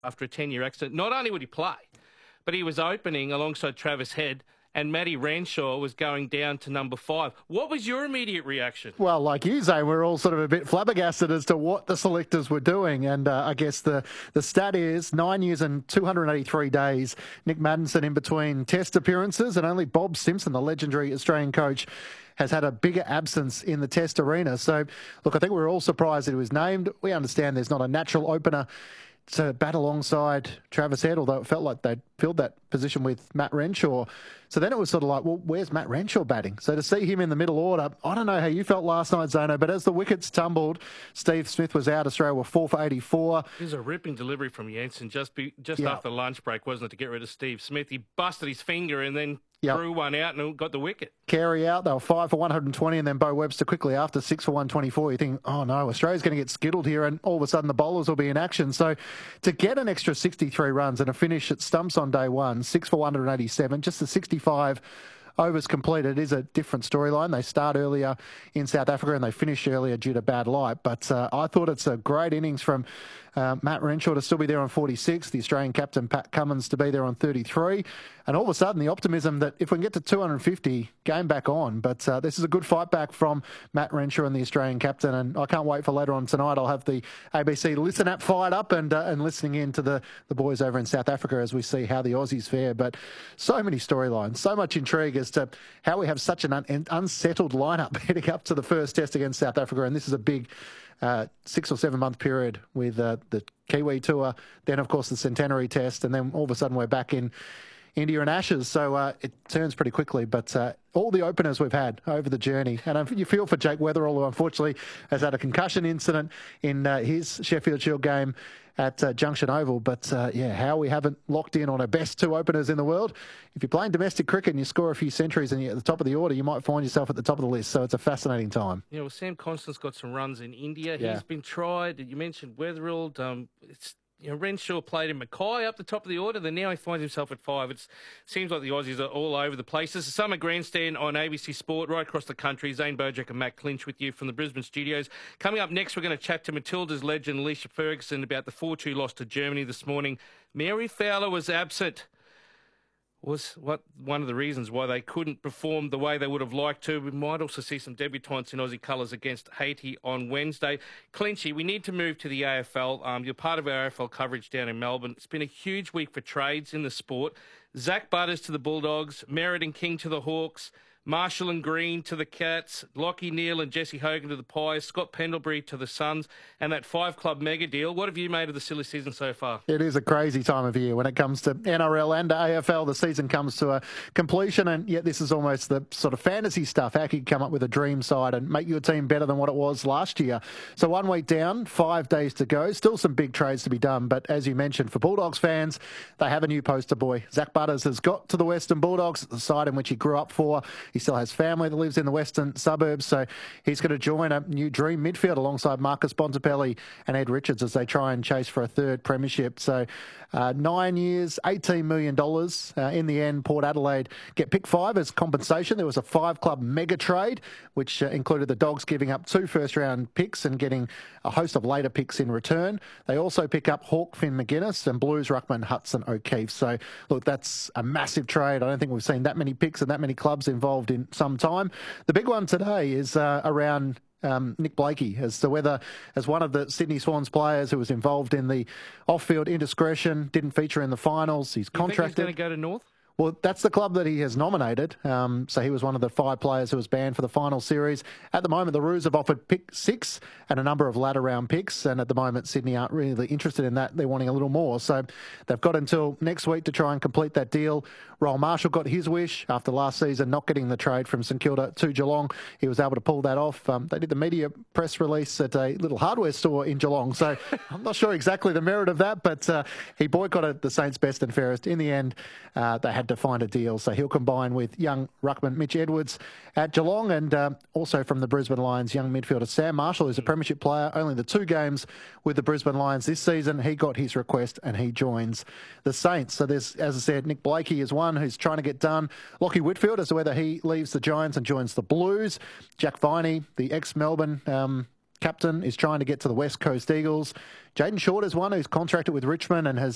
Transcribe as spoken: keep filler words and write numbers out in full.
after a ten-year accident. Not only would he play, but he was opening alongside Travis Head, and Matty Renshaw was going down to number five. What was your immediate reaction? Well, like you say, we're all sort of a bit flabbergasted as to what the selectors were doing. And uh, I guess the, the stat is nine years and two hundred eighty-three days. Nick Maddinson in between test appearances, and only Bob Simpson, the legendary Australian coach, has had a bigger absence in the test arena. So, look, I think we're all surprised that he was named. We understand there's not a natural opener to bat alongside Travis Head, although it felt like they'd filled that position with Matt Renshaw. So then it was sort of like, well, where's Matt Renshaw batting? So to see him in the middle order, I don't know how you felt last night, Zono, but as the wickets tumbled, Steve Smith was out. Australia were four for eighty-four. It was a ripping delivery from Jensen just be, just Yeah. after lunch break, wasn't it, to get rid of Steve Smith? He busted his finger and then Yep. threw one out and got the wicket. Carey out, they were five for one hundred twenty, and then Bo Webster quickly after six for one twenty-four. You think, oh no, Australia's going to get skittled here, and all of a sudden the bowlers will be in action. So to get an extra sixty-three runs and a finish at stumps on day one, six for one hundred eighty-seven, just the sixty-five overs completed is a different storyline. They start earlier in South Africa and they finish earlier due to bad light. But uh, I thought it's a great innings from uh, Matt Renshaw to still be there on forty-six, the Australian captain Pat Cummins to be there on thirty-three. And all of a sudden, the optimism that if we can get to two hundred fifty, game back on. But uh, this is a good fight back from Matt Renshaw and the Australian captain. And I can't wait for later on tonight. I'll have the A B C Listen app fired up and uh, and listening in to the, the boys over in South Africa as we see how the Aussies fare. But so many storylines, so much intrigue as to how we have such an un- unsettled lineup heading up to the first test against South Africa. And this is a big uh, six or seven month period with uh, the Kiwi tour, then of course the centenary test, and then all of a sudden we're back in India and Ashes. So uh, it turns pretty quickly. But uh, all the openers we've had over the journey, and um, you feel for Jake Weatherall, who unfortunately has had a concussion incident in uh, his Sheffield Shield game at uh, Junction Oval. But uh, yeah, how we haven't locked in on our best two openers in the world. If you're playing domestic cricket and you score a few centuries and you're at the top of the order, you might find yourself at the top of the list. So it's a fascinating time. Yeah, well, Sam Constance got some runs in India. Yeah. He's been tried. You mentioned Weatherald. Um, it's You know, Renshaw played in Mackay up the top of the order. Then now he finds himself at five. It seems like the Aussies are all over the place. This is Summer Grandstand on A B C Sport right across the country. Zane Bojack and Matt Clinch with you from the Brisbane studios. Coming up next, we're going to chat to Matilda's legend, Alicia Ferguson, about the four two loss to Germany this morning. Mary Fowler was absent. Was what one of the reasons why they couldn't perform the way they would have liked to. We might also see some debutantes in Aussie colours against Haiti on Wednesday. Clinchy, we need to move to the A F L. Um, you're part of our A F L coverage down in Melbourne. It's been a huge week for trades in the sport. Zach Butters to the Bulldogs, Merritt and King to the Hawks, Marshall and Green to the Cats, Lockie Neal and Jesse Hogan to the Pies, Scott Pendlebury to the Suns, and that five-club mega deal. What have you made of the silly season so far? It is a crazy time of year when it comes to N R L and A F L. The season comes to a completion, and yet this is almost the sort of fantasy stuff. How can you come up with a dream side and make your team better than what it was last year? So one week down, five days to go. Still some big trades to be done, but as you mentioned, for Bulldogs fans, they have a new poster boy. Zach Butters has got to the Western Bulldogs, the side in which he grew up for. He still has family that lives in the western suburbs, so he's going to join a new dream midfield alongside Marcus Bontempelli and Ed Richards as they try and chase for a third premiership. So uh, nine years, eighteen million dollars. Uh, in the end, Port Adelaide get pick five as compensation. There was a five-club mega trade, which uh, included the Dogs giving up two first-round picks and getting a host of later picks in return. They also pick up Hawk Finn McGuinness and Blues ruckman Hudson O'Keefe. So, look, that's a massive trade. I don't think we've seen that many picks and that many clubs involved in some time. The big one today is uh, around um, Nick Blakey as to whether, as one of the Sydney Swans players who was involved in the off-field indiscretion, didn't feature in the finals. He's contracted. You think he's going to go to North? Well, that's the club that he has nominated. Um, so he was one of the five players who was banned for the final series. At the moment, the Roos have offered pick six and a number of ladder round picks. And at the moment, Sydney aren't really interested in that. They're wanting a little more. So they've got until next week to try and complete that deal. Roel Marshall got his wish after last season not getting the trade from St Kilda to Geelong. He was able to pull that off. Um, they did the media press release at a little hardware store in Geelong. So I'm not sure exactly the merit of that, but uh, he boycotted the Saints best and fairest. In the end, uh, they had to find a deal. So he'll combine with young ruckman Mitch Edwards at Geelong, and uh, also from the Brisbane Lions, young midfielder Sam Marshall, who's a premiership player. Only the two games with the Brisbane Lions this season. He got his request and he joins the Saints. So there's, as I said, Nick Blakey is one who's trying to get done. Lockie Whitfield as to whether he leaves the Giants and joins the Blues. Jack Viney, the ex-Melbourne um, captain, is trying to get to the West Coast Eagles. Jaden Short is one who's contracted with Richmond and has